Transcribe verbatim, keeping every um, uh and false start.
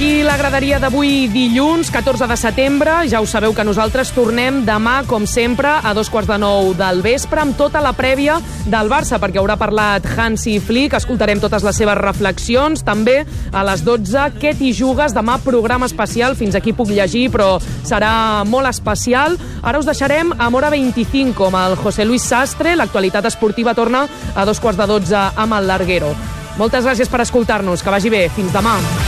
aquí la graderia d'avui dilluns, catorze de setembre. Ja ho sabeu que nosaltres tornem demà, com sempre, a dos quarts de nou del vespre, amb tota la prèvia del Barça, perquè haurà parlat Hansi Flick, escoltarem totes les seves reflexions. També a les dotze, què t'hi jugues? Demà programa especial, fins aquí puc llegir, però serà molt especial. Ara us deixarem amb Hora vint-i-cinc amb el José Luis Sastre. L'actualitat esportiva torna a dos quarts de dotze amb el Larguero. Moltes gràcies per escoltar-nos, que vagi bé. Fins demà.